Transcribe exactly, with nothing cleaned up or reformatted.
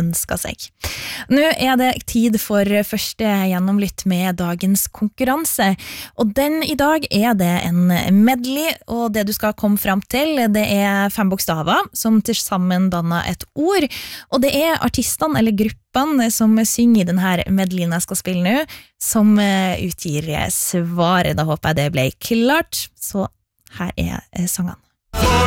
ønsker seg. Nå er det tid for første gjennomlytt med dagens konkurranse, og den i dag er det en medley, og det du skal komme frem til, det er fem bokstaver som til sammen danner et ord, og det er artistene eller gruppene som synger i denne medleyen jeg skal spille nå, som utgir svaret. Da håper jeg det ble klart, så her er sangene.